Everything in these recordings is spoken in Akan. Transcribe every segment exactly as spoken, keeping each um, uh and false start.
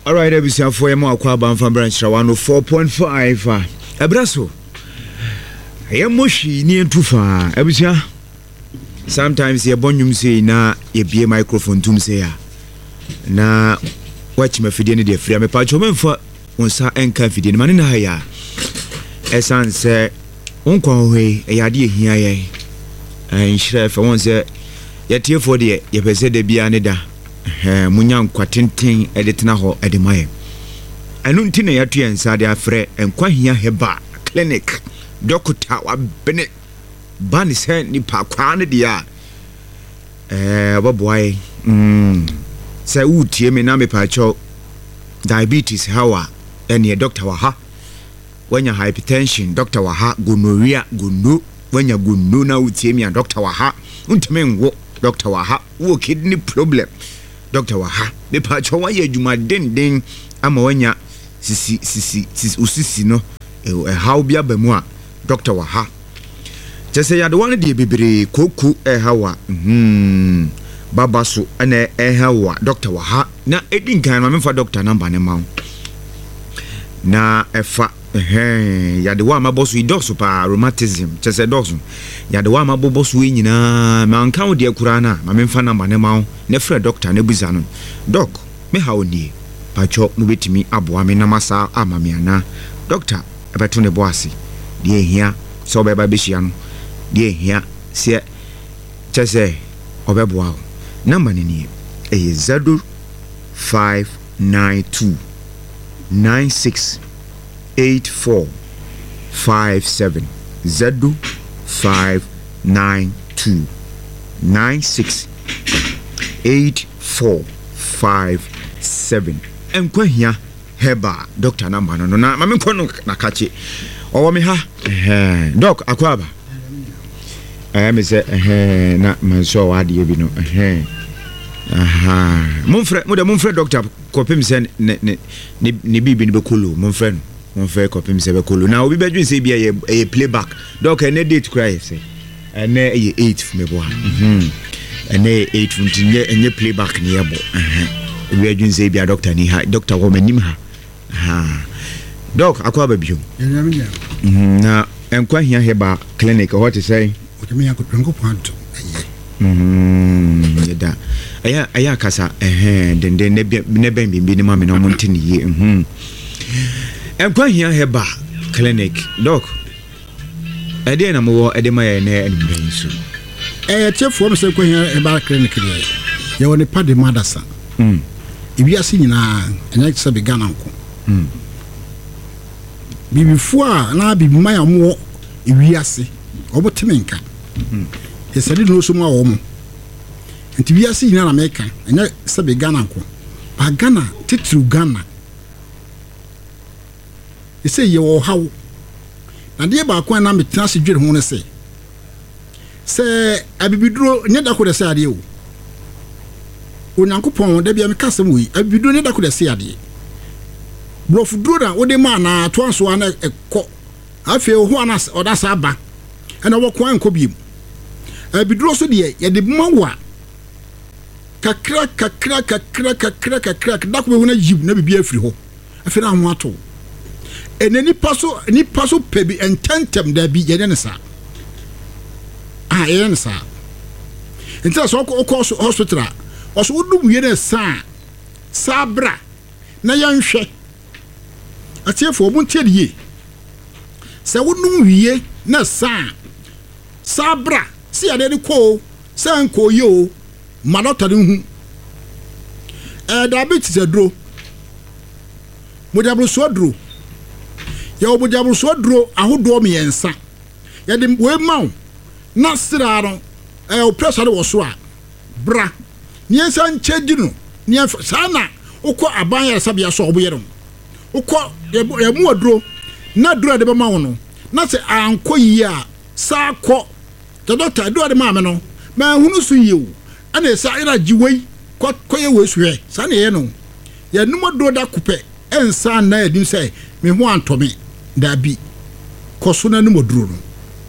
All right, ebusia for yemo akwa banfa branch one oh four point five. Ebraso. Yemo hwi ni entufa. Ebusia. Sometimes ye bonyum say na ye bie microphone tum say ya. Na watch me fidie ne de free me pa chomemfa onsa enka fidie ne mane na ya. Esan say onkwa hoye eyade ehia ye. En hire fa won say ye tiefo de ye pese de bia ne da. Eh munya nkwatenten edetena ho edemaye anu ntine yatu ensa de afre enkwa hia heba clinic doctor wa bene bani se ni pa kwa ne dia eh boboy mm se utie me na me pa cho diabetes hawa ene doctor wa ha wanya hypertension doctor wa ha gonorrhea gunu wanya gunu na utie me doctor wa ha untime nwo doctor wa ha wo kidney problem Doctor Waha, the patch of why you might den den amawanya sisi sisi sisi usisi no a how be a bemoa Doctor Waha. Just say I don't want to be kuku e hawa hmm babasu and e hawa Doctor Waha na edin kan ma for doctor number ne ma na efa eh ya de wa ma bosu idosu pa rheumatism just say dosu ya de wa ma bosu yi nyina ma nka wo de akura na ma memfa number ne ma ne frɛ doctor ne buza no doc me ha oni pacho no betimi aboa me na masa amame ana doctor abeto ne boase de ehia so be ba behia no de ehia se chese obeboa number ne ni e zero five nine two nine six eight four five seven zero five nine two nine six eight four five seven enkwa hia heba doctor number no na mame kono na kache owo me ha eh doc akwaba eh me se eh na manso wade bi no eh aha monfre mo de monfre doctor kopim se ne ne ne bibi ne bekolo monfre no monfre kopim se bekolo na obi bedwin se bia ye playback doc ne date cry se ene ye eight me bo mhm ene eight funtinye enye playback ne yebo eh we adwin se bia doctor ni ha doctor wo manim ha ha doc akwa ba biom na enkwa hia heba clinic what to say otemi yakotwenko panto eye mhm yeda aya aya kasa eh den den ne ne ben bi ne ma me no montini ye mhm enkwa hia heba clinic doc ede na mo ede ma ye na enben so eh chefo me se kwa hia heba clinic de ye woni pade madasa mm ibi asi nyina enya se be Ghana nko mm bibifu a na bibi ma ya mo iwi ase obotemenka mm yesadi no so ma wo mo nti bi asi nyina na meka enya se be Ghana nko ba Ghana titru Ghana ese ye wo hawo na de ba kwa na metena se dwere ho ne se se abibiduro nya da ko de se ade o onyankopon da bia me kasem wi abibiduro nya da ko de se ade blofu duro da wo de ma na to anso ana ekọ afi ho ana oda sa ba ana wo kwa nko biem abibiduro so de ye de mawa kakra kakra kakra kakra kakra da ko be wona yib na bibia afiri ho afi na ho ato eneni paso ni paso pebi ententem da bi ye ne sa ah ye ne sa enta so ko ko hospital o so dum ye ne sa sabra na yanhwe atiefo mu ntiedie se wonum wiye na sa sabra si ade de ko san ko yo malota de hu eh diabetes adro mo diablo so adro ya obujabu so duro ahodo me yensa ya de we maw na sira no eh o pressure wo so a bra ni yensa nchedi no ni sana ukọ aban ya sabia so oboyere ukọ ya mu aduro na duro de be maw no na se anko yi a sa kọ the doctor do de ma me no ma hunu so yewu ana sa ira jiwei kọ kọ ye we suwe sa na ye no ya numo duro da kupe ensa na edim say me ho antomi dabi kosuna no moduro no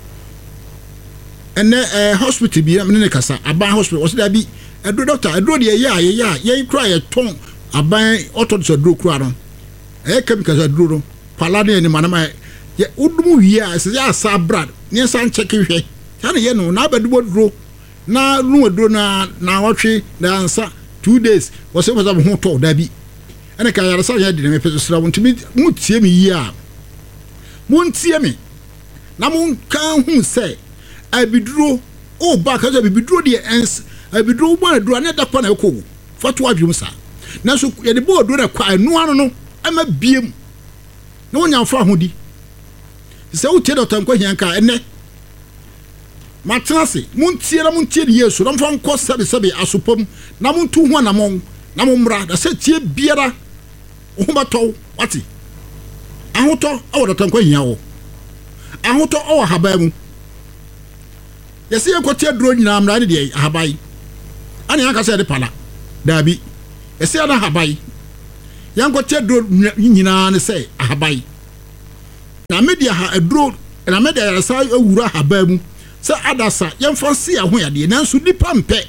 ene eh hospital bi amene ne kasa aban hospital o se dabi edo doctor edo de ye ya ye ya ye kra ye ton aban auto so duro kura no e chemical so duro pala ne ni manama ye udum wi a se ya sa brad ne san check hwe ta ne ye no na abadubo duro na nu duro na na wotwe na ansa two days wo se mo ho to da bi ene ka yare sa ya de me peso sra wontimi mu tie me yi a mu tie me na mu kan hu se abiduro o ba ka so abiduro de ens abiduro bo na duro na da kwa na ko fatu adwum sa na so ye de bo duro kwa anu anu no ama biem na wonya fa hodi se wo tie Doctor Nkwa Hianka ene matrase muntie na muntie de Yesu na mfa nko sabe sabe asopom na muntu ho na mon na momra da se tie biara wo bato wati ahoto awo Doctor Nkwa Hian wo ahoto awo haba mu yesi enkotie duro nyina amra ne de habai ani anka se de pala dabi yesi ana habai yankotie duro nyina ne se habai na media ha aduro na media ya sa awura haba mu se adasa yemfa se ya ho yade nanso nipa mpe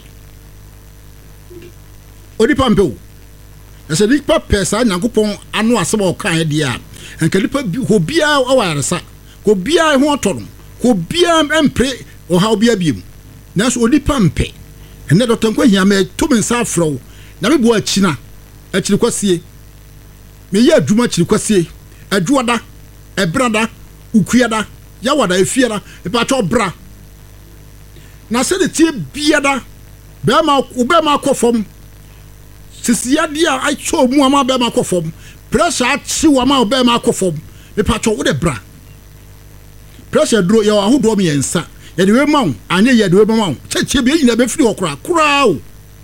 odipa mpe o ese nipa pesa nyankopon anu aseba o kan de a enka nipa ho bia awaresa ko bia ho otono ko bia empre o ha obia biem nanso odipa mpe ene Doctor Nkwa Hian me to me nsa afro na me bo akina akiri kwasie me ye adwuma akiri kwasie adwoda ebrada ukuada yawada efiara epacho bra na se de tie biada be ma ube ma kofom sisia dia ai cho mu ama be ma kofom pressure achi wa ma ube ma kofom epacho wo de bra pressure dro ya ahodo me yensa ye de we ma anye ye de we ma cheche be yina be firi okura kura o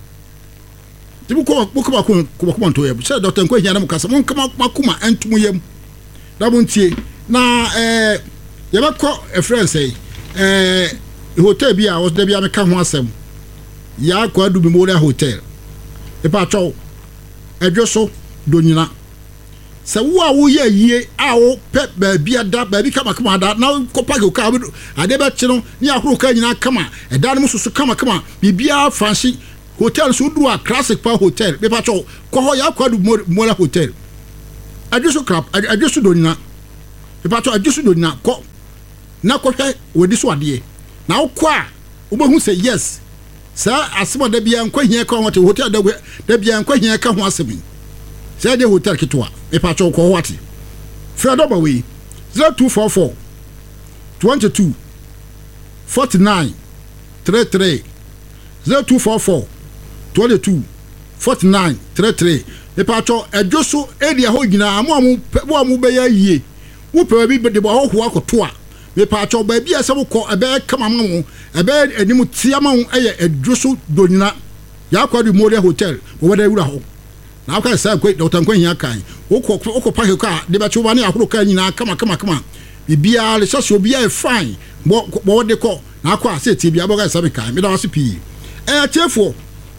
tibu ko ko ko ko ko to ye se Doctor Nkwa Hian na mu kasa mon kama makuma entum yem da buntie na eh yebako a friend say eh hotel bia was there bia me ka ho asem ya kwa du Memorial Hotel e pa cho edwoso donyina se wo a wo ye yie a wo pe ba bia da ba bi kama kama da na ko pa ko ka ade be chi no ni ahoro ka nyina kama e da no susu kama kama bibia fancy hotel so du a classic pa hotel be pa cho ko ho ya kwa du Memorial Hotel adwoso crap adwoso donyina epato ajusu do na ko na ko hwe wodi so ade na wo kwa wo bo hu say yes sa asemo da bia Nkwa Hian ka hotel hotel da da bia Nkwa Hian ka ho asemi sa de hotel kitwa epato ko wati fredo ba we zero two four four twenty-two forty-nine thirty-three zero two four four twenty-two forty-nine thirty-three epato ajusu area ho gina amu amu amu be ya yie wo pe bi de bo ho akoto a me pa cho ba bi asem ko ebe kama mamu ebe anim tiama ho eye adwoso donyina ya kwa du Memorial Hotel wo wada wura ho na aka sa ko Doctor Nkwa Hian kan wo ko wo ko pa ka de ba cho ba ne ahoro ka nyina kama kama kama bibia le so bia e fine bo bo de ko na akwa se ti bia bo ga sa me kan me da wase pi e atefo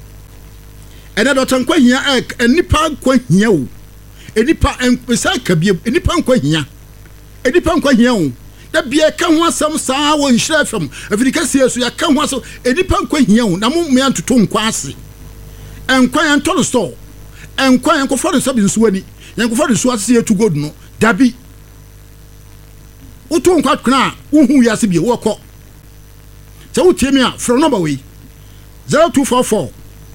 ene Doctor Nkwa Hian e nipa Nkwa Hian o enipa enpesa ka bia enipa Nkwa Hian enipa Nkwa Hian o da bia ka ho asam saa wo nhira fam afirika sie so ya ka ho asam enipa Nkwa Hian o na mo me antoto nkwa ase enkwa yan tolo store enkwa yan ko foro sabi nso ani yan ko foro nso ase etu god no dabi uto nkwa kana uhu ya se bia wo ko se wo tie me a from number we zero two four four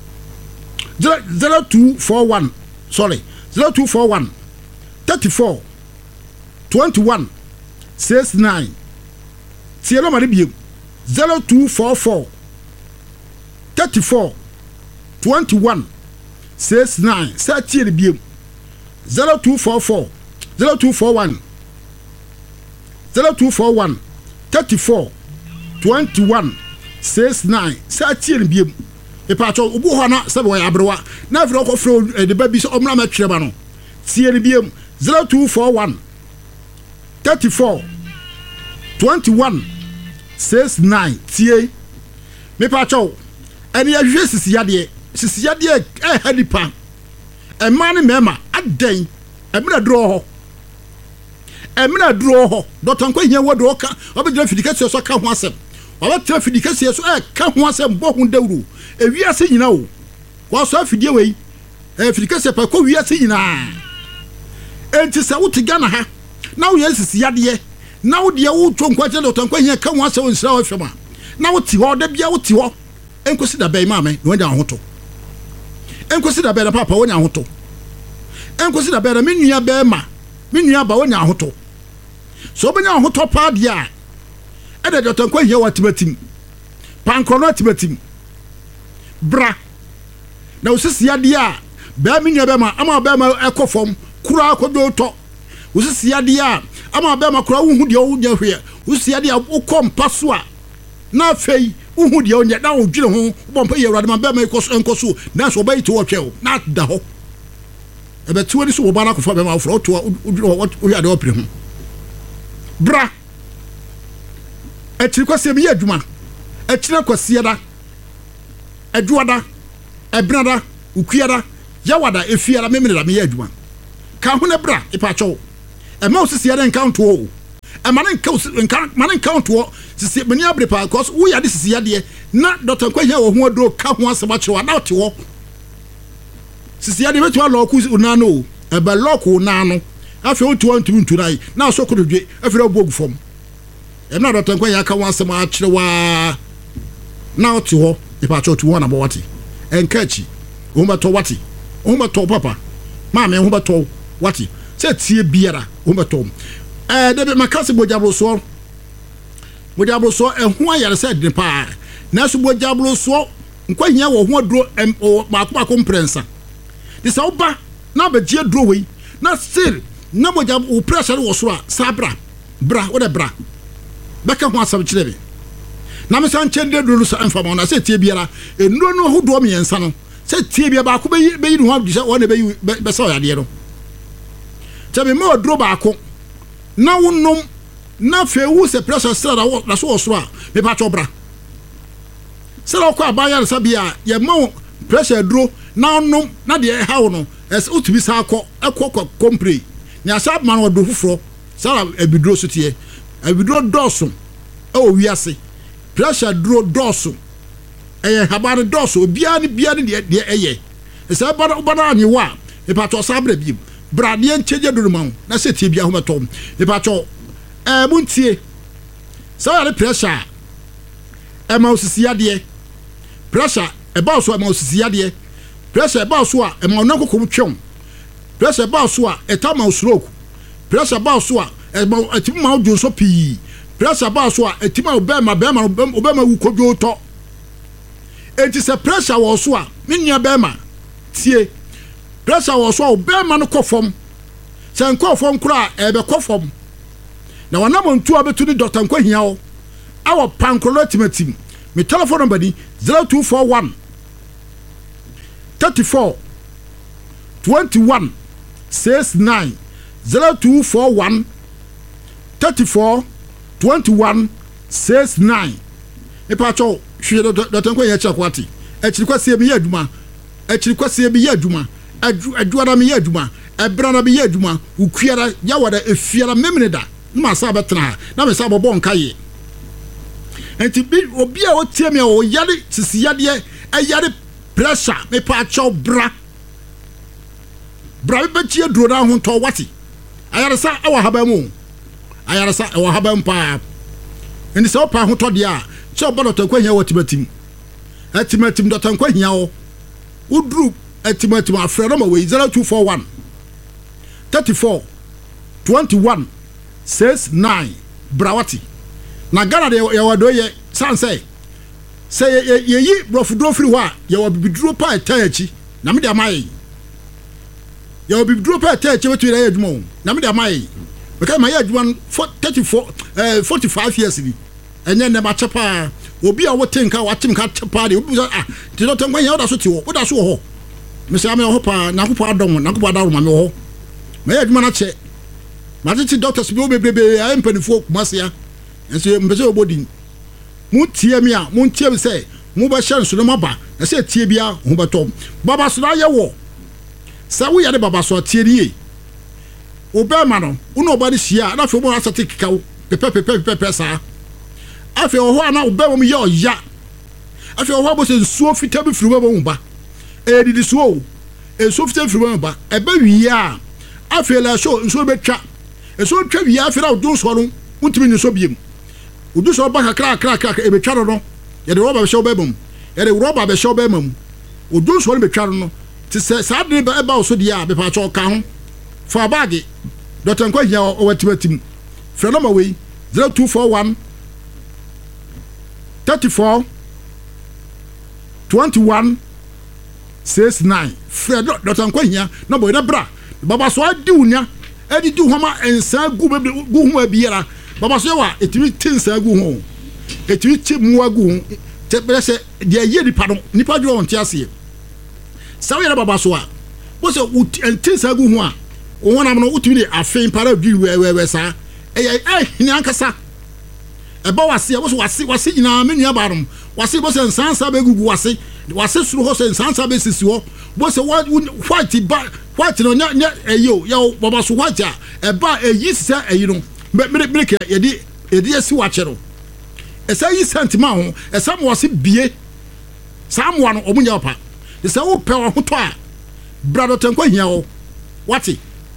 zero two four one sorry zero two four one thirty-four twenty-one sixty-nine tie no mari biem zero two four four thirty-four twenty-one sixty-nine sa tie le biem zero two four four zero two four one zero two four one thirty-four twenty-one sixty-nine sa tie le biem e pa cho obu ho na se bo ya abrewa na afro ko fro de ba bi so omra ma twere ba no tie le biem zero two four one thirty-four twenty-one sixty-nine tie me pa cho ene ya hwe sisi yade sisi yade e hadipa e ma ne mema adan e mena dro ho e mena dro ho Doctor Nkwa Hian wo do ka obedra fidikase so ka ho asem wala tra fidikase so e ka ho asem bo hu dawru e wiase nyina wo wa so afidie wei eh firika se pa ko wiase nyina enti se wuti Ghana ha na wo yesisi yade na wo de wo twa nkwaje do tankwa hia ka ho asa wo nsira wo hwema na wo ti ho da bia wo ti ho enkosi da bai maame no nya ho to enkosi da bai na papa wo nya ho to enkosi da bai na menua bai ma menua ba wo nya ho to so obenya ho to pa dia e da do tankwa hia watimatim pankrono atimatim bra na osisi yade a ba menua bai ma ama bai ma ekofom kura akodo to osisi yade a ama bai ma kura wo hu de wo nya hwe osisi yade a wo mpa so a na fei uhu de onye na odwire ho bompa ye awrade man be ma ikoso enkoso na so obayi to hwe na da ho ebe tuwe ni so oba na kofa be ma ofro to odwire ho ohia de opre ho bra etiri kwase bi adwuma etire kwase da adwada ebrada ukuada yawada efiara memene me adwuma ka ho ne bra ipa cho e ma osisi ya den count o e ma nka ma nka count o sisi mani abrepa cause wo ya de sisi ya de na Doctor Kwahia wo ho adro ka ho asema chewa na ote wo sisi ya de betu alo ku una no e be lock una no afi o tu antu ntu nai na so ko dwe afi ro bogu fom e na Doctor Kwahia ka ho asema chewa na ote wo e pa cho tu wo na bo wati enkachi wo ma to wati wo ma to papa ma me wo ma to wati se tie biara wo ma to eh de be makase bojabro so bojabro so ehun ayare se de pa na so bojabro so Nkwahia wo ho adro maako maako mprensa de se oba na bagie dro we na still na bojabro o pressure wo so a sabra bra wo de bra beka ho asam kire be na me san chende dro so enfama na se tie biara enuro no ho do me yensa no se tie bia ba ko be be yi no ho se wo na be be se o yade no tabe me odro ba ko na wonom na fewu se pressure stra na so so a me pa chobra sera ko abaya sabia ye ma pressure dro na wonom na de ha wo no es utubi sa akọ ekọ compre nya sharp man odro fufuro sera ebidro so tie ebidro doso e o wiase pressure dro doso eye habare doso bia ni bia ni de eye esa bana bana ani wa e pa to sabra bi brade encheje do ma na se tie bia ho meto e pa to eh muntie so ya pressure e ma osisi ade pressure e ba so e ma osisi ade pressure e ba so a e ma onako ko twon pressure e ba so a e ta ma stroke pressure ba so a e ma ati ma ojo so pi pressure ba so a e ti ma obe ma be ma obe ma wu kodwo to enti se pressure wo so a menua be ma tie pressure wo so obe ma no kofom se nkofom kura e be kofom na wana montu abetu ni Doctor Kwahia o awo pankolo timatim me telephone number di zero two four one thirty-four twenty-one sixty-nine zero two four one thirty-four twenty-one sixty-nine e pa cho hwe Doctor Kwahia chakwati e chiri kwase mi yaduma e chiri kwase mi yaduma aduada mi yaduma e brana mi yaduma ukuara yawada efiara memneda ma sa betra na me sa bobo nkaye enti bi obi a o tie me o yare sisi yade e yare pressure me pa cho bra bra be tie duro na ho to wati ayare sa e wa haba mu ayare sa e wa haba mpa enti sa pa ho to de a che obo Doctor Kwahia watimatim atimatim Doctor Kwahia o udru atimatim afre no ma we zero two four one thirty-four twenty-one six nine brawati na Ghana de ya wado ye san say say ye yi brofudro free ho a ye wo bibiduro pa etaachi na me de amaye ye wo bibiduro pa etaachi wetu ira adwuma na me de amaye because my adwuma thirty-four eh forty-five years ni enye ne ma chepa obi a wo tenka wa tim ka chepa de obi ah ti Doctor Kwahia oda so ti wo oda so ho me say am ho pa na ko pa adom na ko pa adom ma me ho my adwuma na che Matiti doctors bi obebrebe a empanifo kumasia enso mbese obodi mu tie mi a mu tie mi say mu ba hye nso no maba na say tie bia ho beto baba so na ye wo sa wo ye de baba so tie rie obema no uno oba de hia na fe mo asate kikawo pepe pepe pepe sa afi oho ana obema mu ye oya afi oho bo se nsuo fita bi furu baba mu ba e didi so enso fite firi ba eba wiya afela so enso betwa enso twa wiya afela odunso no untimi ni so biem odunso ba kakra kakra kakra ebetwa no ye de roba be show be mum ye de roba be show be mum odunso no betwa no ti se sa de ba eba so dia be pa cho ka ho fa bag Doctor Nkwa o watimatim frɛ number we zero two four one thirty-four twenty-one sixty-nine frɛ Doctor Nkwa hia number we na bra baba so adi unya edi di homa ensa gu gu homa biara baba so wa etimi tinsa gu ho etimi chimu agu te brese de ye nipa no nipa dwo on tiase sawo yera baba so a bo se tinsa gu ho a wona no utimi de afin para dwi wewe sa eh eh ni ankasa e ba wase wo so wase wase nyina me nua barom wase bo se nsansa be gugu wase wase suru ho se nsansa be sisi ho bo se white ba white no nya nya eyo yo baba so white a e ba eyi sisa eyi no me me ke ye di e di esi wache no e sa yi sentima ho e sa mo wase bie sa mo no omunya opa e sa wo pe wo to a brother Tankwa hia wo wate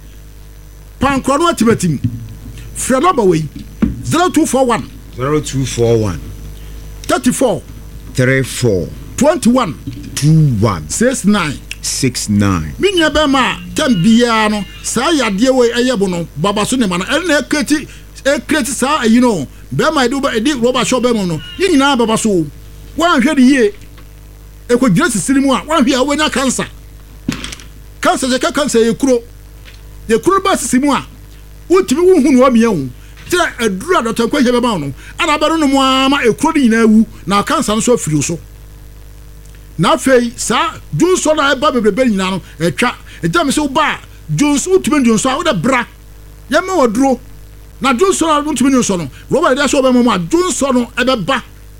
Pankro no atimatim frɛ number we zero two four one zero two four one thirty-four thirty-four twenty-one twenty-one sixty-nine sixty-nine minya be ma tem bia no sa yade we eyebo no baba so ne ma no ene na kreti e kreti sa ayi no be ma do ba edi roba shop be mo no yinina baba so wan hwe de ye e ko gira sisiri mu a wan hwe a we nya cancer cancer je ka cancer ye kuro ye kuro ba sisimu a utimi wo hu no amia hu tira adura Doctor Nkwa hebe ma no ana ba no mo ama ekuro ni nyina wu na cancer so afiri so na fei sa junso na eba bebrebe nyina no etwa edam se wo ba junso utimi junso a wo da bra ye ma woduro na junso na utimi junso no roba de so be mo a junso no ebe ba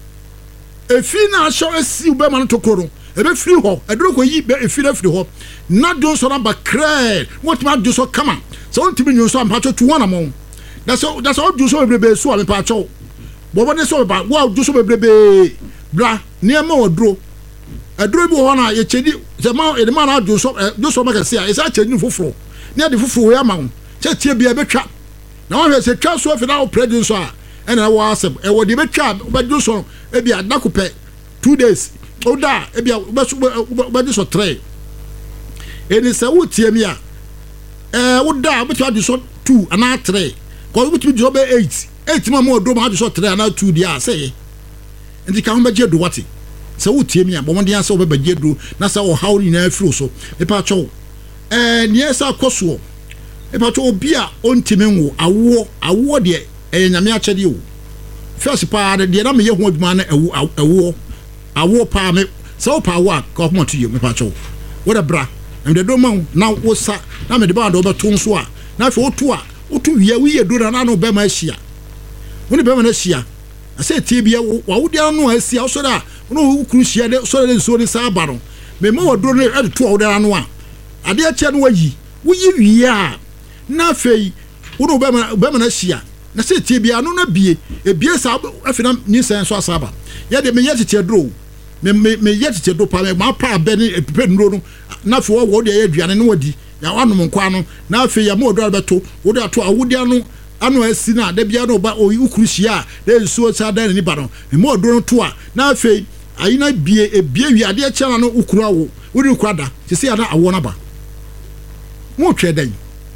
efi na so esi wo be ma no tokoro ebe free ho eduro ko yi be efi na free ho na junso na ba kre what ma junso kama so ntimi junso am pacho tu wana mo that's all that's all junso bebrebe so am pacho bo bo ne so ba wa junso bebrebe bra ne ma woduro eduro bi ho na ye chedi se ma e ma na junso junso ma kase a e sa chedi foforo ne de foforo we ama ho che tie bia betwa na wo se twa so afi na o president so a e na wo asem e wo de betwa ba junso e bia dakope two days oda e bia ba junso three eni se wo tie mi a eh wo da betwa junso two ana three ko wo ti junso be eight eight ma mo do ma junso three ana two dia say ndi ka ho ba je do wati se wo tie mi a bo mo dia se wo ba je do na se wo hawo ni na afiro so e pa cho eh nie sa koso e pa cho obi a ontime wo awo awo de e nyame a chede wo first pa de na me ye ho adwuma na ewo ewo awo pa me se wo pa wa ko ho to you me pa cho wo da bra and the do man na wo sa na me de ba do be to nso a na fe wo to a wo to wiya wi ye do na no be ma hia wo ne be ma na hia ase tie bia wa wo dia no asia wo so da no wo kru hia de so de so de sa ba no me ma wo do ne e to wo da no a ade a che no wayi wo yi wiya na fe wo no be ma be ma na hia na se tie bia no na bie e bie sa afi na ni sen so asaba ye de me ye tete dro me me me ye tete do pa me ma pa be ni epepe nro no na fe wo wo de ye aduane no wadi ya wanom nkwa no na fe ya mo do beto wo de ato awodi ano ano asi na da bia no ba o ukuru hia de nsuo sa da ni ba no me mo do no to a na fe ayi na bie e bie wi ade che na no ukuru awo wo de kwada se se ya na awo na ba mo twa dan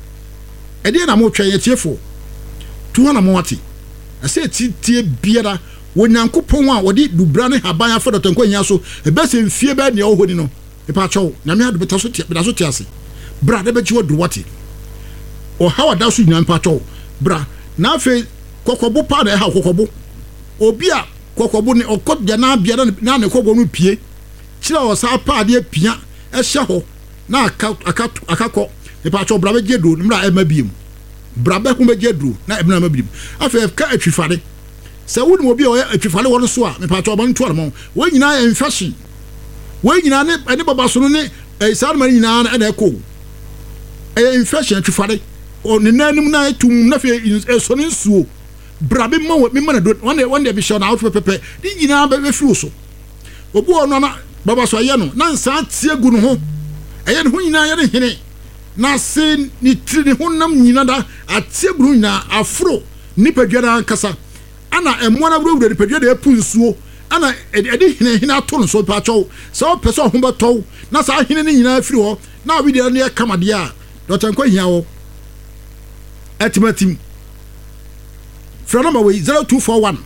e de na mo twa ye tiefo tu na mo wati ase ti tie biara wonyankopon a wodi dubra ne haban afa Doctor Nkwa hia so e be se mfie be ne ohoni no e pa cho na me adu beta so tie beta so tie ase bra de be chi wodu wati o hawa da so nyan pa cho bra na fe kokobo pa na ha kokobo obi a kokobo ne okod ya na bia na ne kokobo no pie kira o sa pa de pia e hye ho na aka aka akakọ e pa cho bra be gedo mra e mabiem bra be hu be gedo na e bna mabiem afa ka atwifare se wo mo bi o atwifare wo so a me pa cho ba nto armo wo nyina e mfashi wo nyina ne ne baba so ne e sar mari nyina na e ko e infection atwifare o ne nanim na etum na fe e so ne nsuo bra be ma me ma na do one one dey be sure na out pepe di nyina be be fi so obu ono na baba so ye no na nsa tie gu no ho ɛyɛ ne ho nyinaa yɛ ne hene na se ni tiri ne honam nyina da atie buru nyina afro nipadua da ankasa ana ɛmoa na buru nipadua da epu nsuo ana ɛde hene hene ato no so paatwa sɛ o pɛ sɛ ho bɛtɔw na saa hene ne nyinaa firi hɔ na obi de ne yɛ kamade a dɔkta nkɔ hia wo atimatim fra number we zero two four one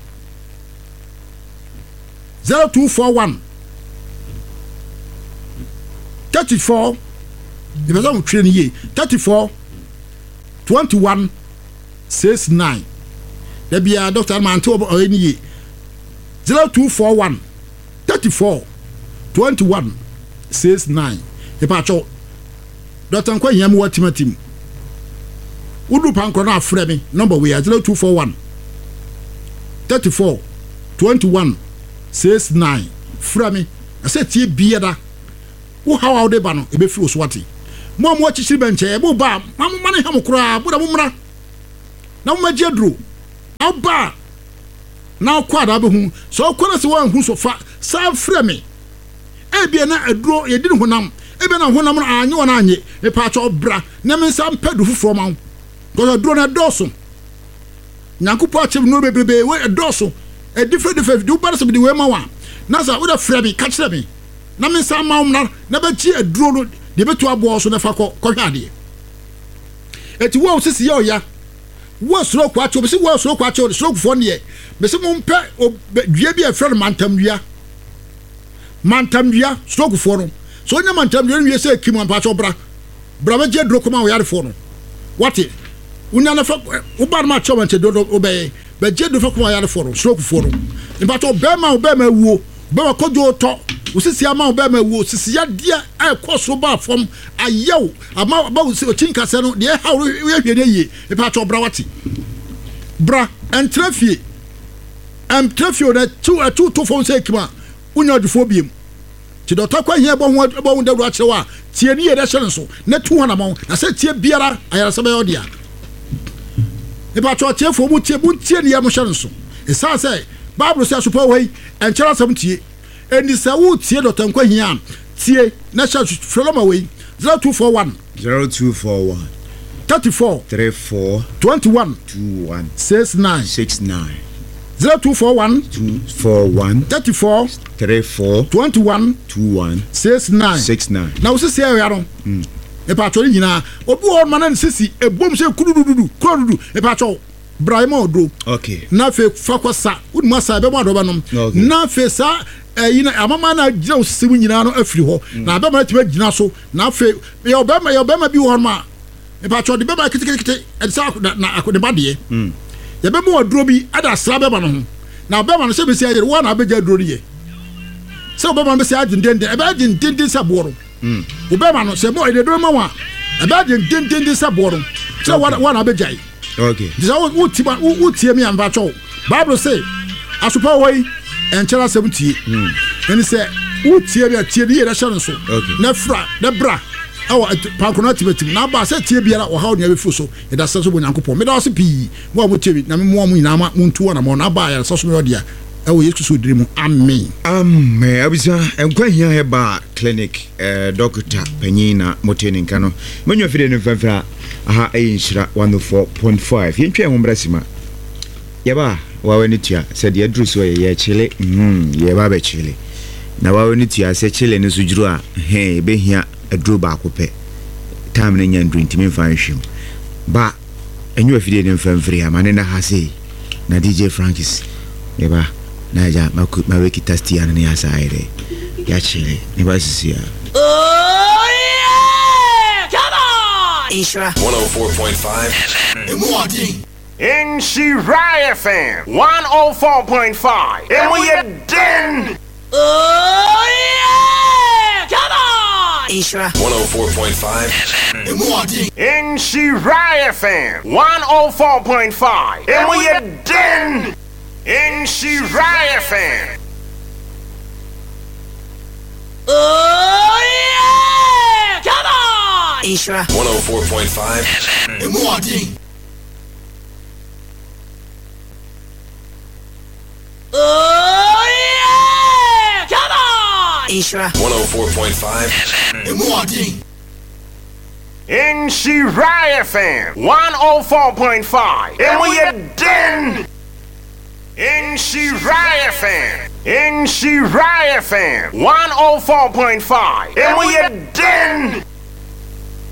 zero two four one thirty-four the person who train ye thirty-four twenty-one sixty-nine there be a doctor man to or any ye zero two four one thirty-four twenty-one sixty-nine e pa cho doctor nkwa yam wa timatim udu pankro na afre me number we zero two four one thirty-four twenty-one sixty-nine fra me I said tie biada wo hawa wo de ba no e be fi oswati mo mo chichiri benche e bo ba mamu mane ha mokora bo da mo mra na mo magie duro aba na kwa da be hu so kwa na se wan hu so fa sa fra me e bia na aduro ye di honam e be na honam na anye wona anye e pa cho bra na me sam padu fufuro ma go aduro na doso nyankopo achim no bebrebe we doso e different different do bar so be we ma wa na sa wo da fra me ka kire me na me sam ma na na be chi aduro no de betu abo so na fa ko ko hwade eti wo sisi ya oya wo soro kwa cho be si wo soro kwa cho soro kufo ne be si mo mpe dua bi e frɛ no mantamdua mantamdua soro kufo no so nya mantamdua no wie se kim ampa cho bra bra be je duro koma wo yare fo no wate unya na fa wo ba ma cho mante do do be be je duro koma yare fo no soro kufo no impa cho be ma be ma wuo be ma kojo to usisi ama oba ma wo sisi ya dia e koso ba fom ayew ama ba usi ochinka se no de ha wo hwe ne yi e pa cho bra wati bra entrefie am trafio na two a two to fon se kima unya dufo biem ti do takwa hia bo ho bo ho dawro a kire wa tie ni ye de hye so na two ho na mo na se tie biara ayara se ba yo dia e pa cho tie fo mu tie bu tie ni ya mo hye so e sa se bible say super way en chara sam tie eni sa wo tie dr nkwa hia tie na sha froloma we zero two four one zero two four one thirty-four thirty-four twenty-one twenty-one sixty-nine sixty-nine zero two four one two four one thirty-four thirty-four twenty-one twenty-one sixty-nine sixty-nine na wo sisi ya no mm e pa chori nyina obi o ma na sisi ebom se kudududu kududu e pa cho Brahima odro okay na fe fakosa wo ma sa be mo adoba no na fe sa eh na amama na gira osisi mu nyina no afiri ho na be ma tiba gina so na fe ye obema ye obema bi ho ma e pa cho de be ba kitikiti e sa na akode ba de mm ye be mo odro bi ada sra be ba no ho na obema no se be si aye wo na abeja odro ye se obema be si agindende e ba agindende sa boro mm obema no se mo e de do ma wa e ba agindende sa boro se wo na abeja ye okay so wo ti ba wo tie me amba cho bible say asupa woi enchera seventy mm eni say wo tie be tie de yere hye so na fra na bra awo pankona tibetim na ba say tie biara wo hawo ne abefu so e da so bo nyankopon me da so pi wo mo tie na me mo mo nyina ma muntu na mo na ba ya so so me odia ewo yesu so dirimu amen amen abisa enkwa hia he ba clinic eh doctor Panyina Moteninka no manyo fide ne fanfra aha ayi nshira one oh four point five yentwe ho mbrasima yeba wawe ni tia said ye dru so ye chile mm yeba be chile na wawe ni tia se chile ne sujuru a he be hia adru ba akopɛ time ne nya ndru ntimi fa nhwem ba enyo fide ne fanfra amane na ha sei na D J Frankis yeba na ja ma weki tasti ana ne asa aire ya chile ne ba sisia oh yeah come on Ishra one oh four point five in Shirai F M one oh four point five and we are done oh yeah come on Ishra one oh four point five in Shirai F M one oh four point five and we are done in Shirai F M oh yeah come on Ishra one oh four point five oh yeah come on Insura. one oh four point five. In Shirai F M one oh four point five. And we are den. In Shirai F M. In Shirai F M one oh four point five. And we are den.